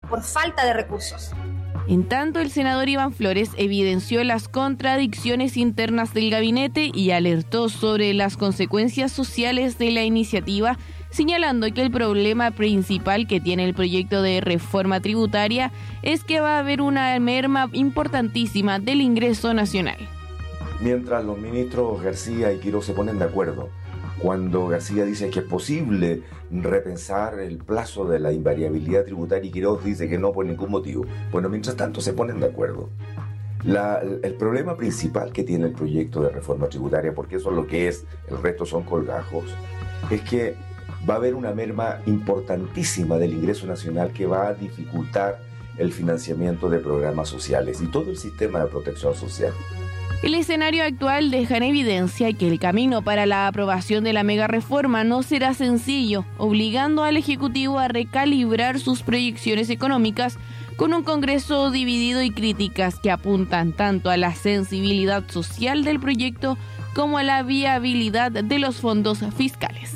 por falta de recursos. En tanto, el senador Iván Flores evidenció las contradicciones internas del gabinete y alertó sobre las consecuencias sociales de la iniciativa, señalando que el problema principal que tiene el proyecto de reforma tributaria es que va a haber una merma importantísima del ingreso nacional. Mientras los ministros García y Quiroz se ponen de acuerdo, cuando García dice que es posible repensar el plazo de la invariabilidad tributaria y Quiroz dice que no por ningún motivo. Bueno, mientras tanto se ponen de acuerdo. El problema principal que tiene el proyecto de reforma tributaria, porque eso es lo que es, el resto son colgajos, es que va a haber una merma importantísima del ingreso nacional que va a dificultar el financiamiento de programas sociales y todo el sistema de protección social. El escenario actual deja en evidencia que el camino para la aprobación de la mega reforma no será sencillo, obligando al Ejecutivo a recalibrar sus proyecciones económicas con un Congreso dividido y críticas que apuntan tanto a la sensibilidad social del proyecto como a la viabilidad de los fondos fiscales.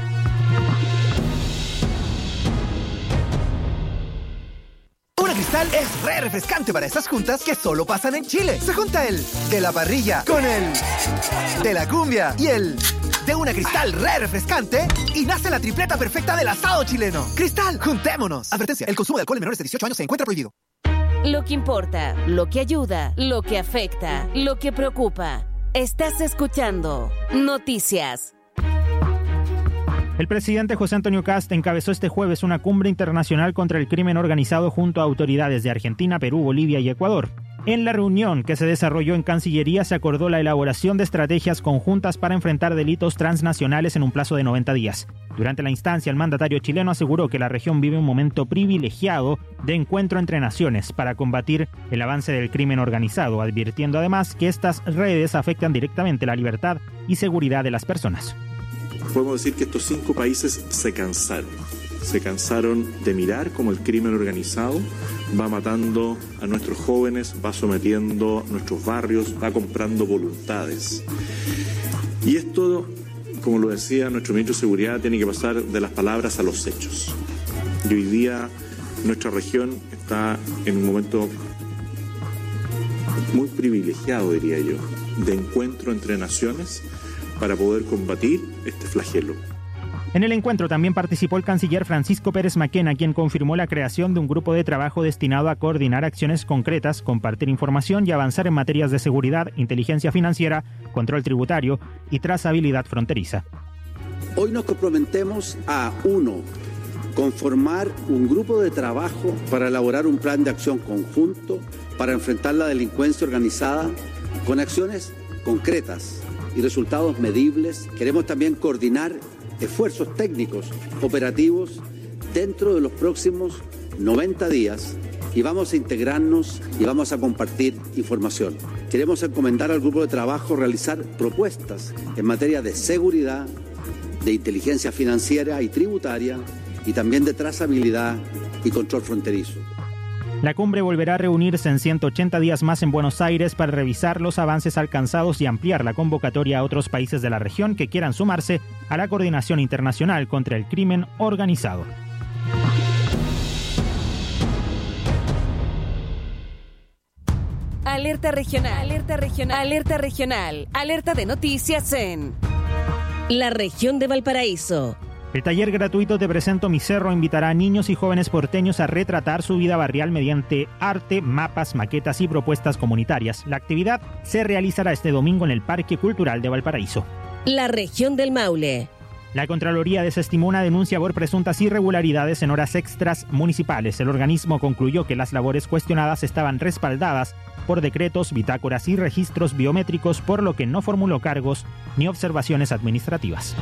Una Cristal es re refrescante para esas juntas que solo pasan en Chile. Se junta el de la parrilla con el de la cumbia y el de una Cristal re refrescante y nace la tripleta perfecta del asado chileno. Cristal, juntémonos. Advertencia, el consumo de alcohol en menores de 18 años se encuentra prohibido. Lo que importa, lo que ayuda, lo que afecta, lo que preocupa. Estás escuchando Noticias. El presidente José Antonio Kast encabezó este jueves una cumbre internacional contra el crimen organizado junto a autoridades de Argentina, Perú, Bolivia y Ecuador. En la reunión que se desarrolló en Cancillería se acordó la elaboración de estrategias conjuntas para enfrentar delitos transnacionales en un plazo de 90 días. Durante la instancia, el mandatario chileno aseguró que la región vive un momento privilegiado de encuentro entre naciones para combatir el avance del crimen organizado, advirtiendo además que estas redes afectan directamente la libertad y seguridad de las personas. Podemos decir que estos 5 países se cansaron de mirar cómo el crimen organizado va matando a nuestros jóvenes, va sometiendo nuestros barrios, va comprando voluntades. Y esto, como lo decía nuestro ministro de Seguridad, tiene que pasar de las palabras a los hechos. Y hoy día nuestra región está en un momento muy privilegiado, diría yo, de encuentro entre naciones para poder combatir este flagelo. En el encuentro también participó el canciller Francisco Pérez Maquena, quien confirmó la creación de un grupo de trabajo destinado a coordinar acciones concretas, compartir información y avanzar en materias de seguridad, inteligencia financiera, control tributario y trazabilidad fronteriza. Hoy nos comprometemos a, 1, conformar un grupo de trabajo para elaborar un plan de acción conjunto para enfrentar la delincuencia organizada con acciones concretas y resultados medibles. Queremos también coordinar esfuerzos técnicos, operativos, dentro de los próximos 90 días y vamos a integrarnos y vamos a compartir información. Queremos encomendar al grupo de trabajo realizar propuestas en materia de seguridad, de inteligencia financiera y tributaria y también de trazabilidad y control fronterizo. La cumbre volverá a reunirse en 180 días más en Buenos Aires para revisar los avances alcanzados y ampliar la convocatoria a otros países de la región que quieran sumarse a la coordinación internacional contra el crimen organizado. Alerta regional, alerta regional, alerta regional, alerta de noticias en la región de Valparaíso. El taller gratuito Te Presento Mi Cerro invitará a niños y jóvenes porteños a retratar su vida barrial mediante arte, mapas, maquetas y propuestas comunitarias. La actividad se realizará este domingo en el Parque Cultural de Valparaíso. La región del Maule. La Contraloría desestimó una denuncia por presuntas irregularidades en horas extras municipales. El organismo concluyó que las labores cuestionadas estaban respaldadas por decretos, bitácoras y registros biométricos, por lo que no formuló cargos ni observaciones administrativas.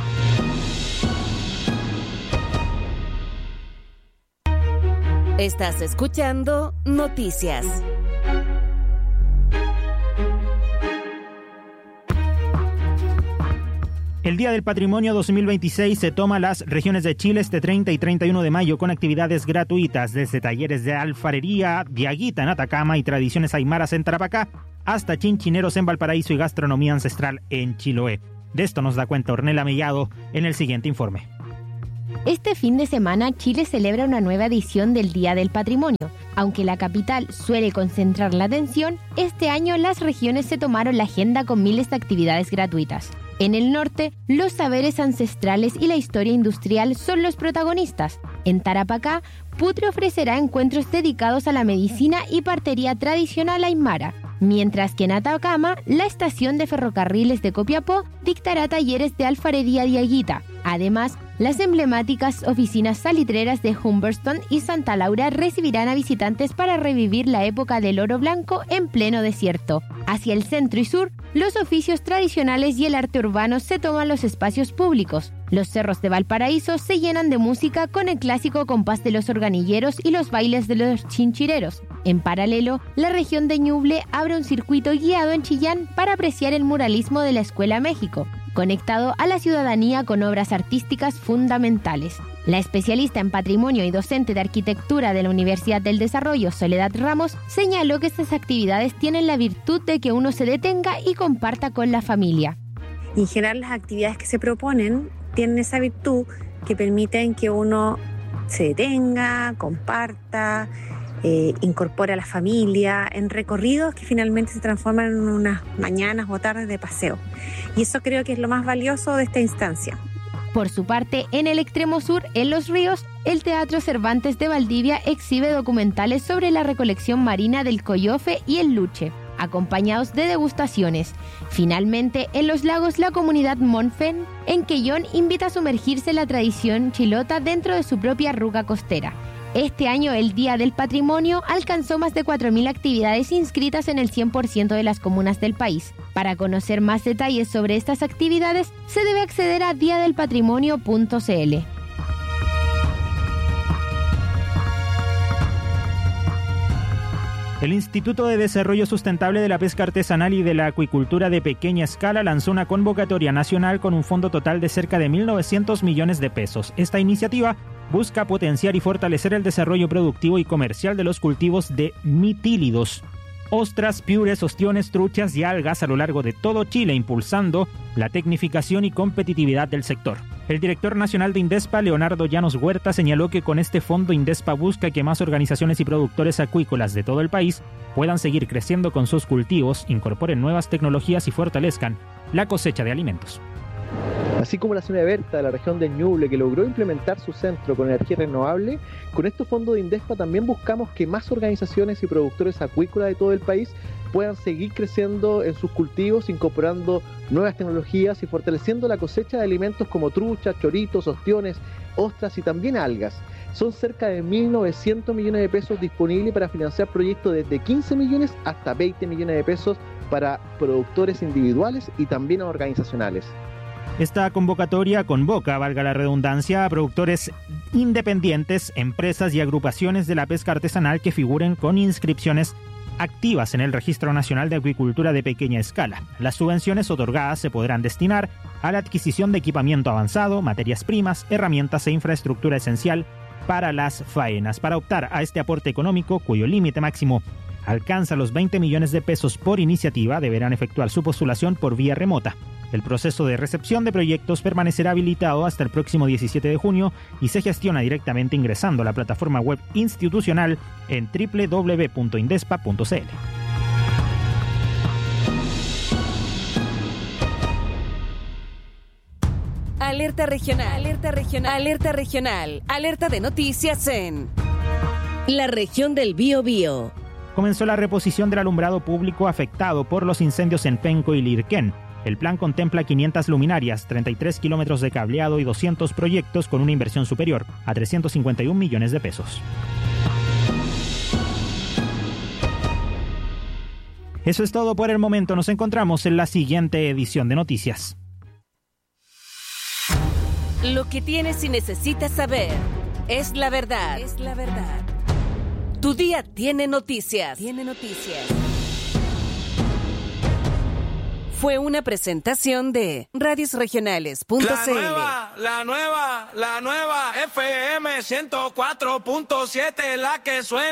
Estás escuchando Noticias. El Día del Patrimonio 2026 se toma las regiones de Chile este 30 y 31 de mayo con actividades gratuitas, desde talleres de alfarería, diaguita en Atacama y tradiciones aymaras en Tarapacá, hasta chinchineros en Valparaíso y gastronomía ancestral en Chiloé. De esto nos da cuenta Ornella Mellado en el siguiente informe. Este fin de semana Chile celebra una nueva edición del Día del Patrimonio. Aunque la capital suele concentrar la atención, este año las regiones se tomaron la agenda con miles de actividades gratuitas. En el norte, los saberes ancestrales y la historia industrial son los protagonistas. En Tarapacá, Putre ofrecerá encuentros dedicados a la medicina y partería tradicional aymara, mientras que en Atacama, la estación de ferrocarriles de Copiapó dictará talleres de alfarería diaguita. Además, las emblemáticas oficinas salitreras de Humberston y Santa Laura recibirán a visitantes para revivir la época del oro blanco en pleno desierto. Hacia el centro y sur, los oficios tradicionales y el arte urbano se toman los espacios públicos. Los cerros de Valparaíso se llenan de música con el clásico compás de los organilleros y los bailes de los chinchireros. En paralelo, la región de Ñuble abre un circuito guiado en Chillán para apreciar el muralismo de la Escuela México, conectado a la ciudadanía con obras artísticas fundamentales. La especialista en patrimonio y docente de arquitectura de la Universidad del Desarrollo, Soledad Ramos, señaló que estas actividades tienen la virtud de que uno se detenga y comparta con la familia. Y en general las actividades que se proponen tienen esa virtud que permiten que uno se detenga, comparta, incorpore a la familia en recorridos que finalmente se transforman en unas mañanas o tardes de paseo. Y eso creo que es lo más valioso de esta instancia. Por su parte, en el extremo sur, en Los Ríos, el Teatro Cervantes de Valdivia exhibe documentales sobre la recolección marina del coyofe y el luche, acompañados de degustaciones. Finalmente, en Los Lagos, la comunidad Monfen, en Quellón, invita a sumergirse en la tradición chilota dentro de su propia ruca costera. Este año, el Día del Patrimonio alcanzó más de 4.000 actividades inscritas en el 100% de las comunas del país. Para conocer más detalles sobre estas actividades, se debe acceder a diadelpatrimonio.cl. El Instituto de Desarrollo Sustentable de la Pesca Artesanal y de la Acuicultura de Pequeña Escala lanzó una convocatoria nacional con un fondo total de cerca de 1.900 millones de pesos. Esta iniciativa busca potenciar y fortalecer el desarrollo productivo y comercial de los cultivos de mitílidos, ostras, piures, ostiones, truchas y algas a lo largo de todo Chile, impulsando la tecnificación y competitividad del sector. El director nacional de Indespa, Leonardo Llanos Huerta, señaló que con este fondo Indespa busca que más organizaciones y productores acuícolas de todo el país puedan seguir creciendo con sus cultivos, incorporen nuevas tecnologías y fortalezcan la cosecha de alimentos. Así como la señora Berta de la región de Ñuble, que logró implementar su centro con energía renovable, con estos fondos de Indespa también buscamos que más organizaciones y productores acuícolas de todo el país puedan seguir creciendo en sus cultivos, incorporando nuevas tecnologías y fortaleciendo la cosecha de alimentos como truchas, choritos, ostiones, ostras y también algas. Son cerca de 1.900 millones de pesos disponibles para financiar proyectos desde 15 millones hasta 20 millones de pesos para productores individuales y también organizacionales. Esta convocatoria convoca, valga la redundancia, a productores independientes, empresas y agrupaciones de la pesca artesanal que figuren con inscripciones activas en el Registro Nacional de Acuicultura de Pequeña Escala. Las subvenciones otorgadas se podrán destinar a la adquisición de equipamiento avanzado, materias primas, herramientas e infraestructura esencial para las faenas. Para optar a este aporte económico, cuyo límite máximo alcanza los 20 millones de pesos por iniciativa, deberán efectuar su postulación por vía remota. El proceso de recepción de proyectos permanecerá habilitado hasta el próximo 17 de junio y se gestiona directamente ingresando a la plataforma web institucional en www.indespa.cl. Alerta regional, alerta regional, alerta regional, alerta de noticias en la región del Biobío. Comenzó la reposición del alumbrado público afectado por los incendios en Penco y Lirquén. El plan contempla 500 luminarias, 33 kilómetros de cableado y 200 proyectos con una inversión superior a 351 millones de pesos. Eso es todo por el momento. Nos encontramos en la siguiente edición de Noticias. Lo que tienes y necesitas saber es la verdad. Es la verdad. Tu día tiene noticias. Tiene noticias. Fue una presentación de radiosregionales.cl. La nueva FM 104.7, la que suena.